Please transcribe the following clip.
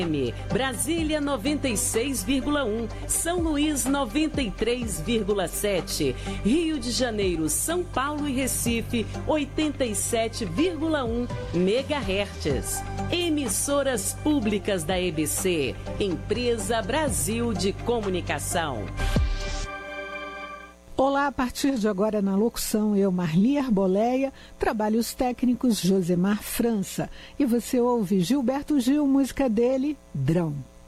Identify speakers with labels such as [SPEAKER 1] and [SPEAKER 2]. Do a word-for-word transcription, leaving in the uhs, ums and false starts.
[SPEAKER 1] Brasília noventa e seis vírgula um, São Luís noventa e três vírgula sete, Rio de Janeiro, São Paulo e Recife oitenta e sete vírgula um megahertz. Emissoras públicas da E B C, Empresa Brasil de Comunicação.
[SPEAKER 2] Olá, a partir de agora na locução, eu, Marli Arboleia, trabalhos técnicos Josemar França. E você ouve Gilberto Gil, música dele, Drão.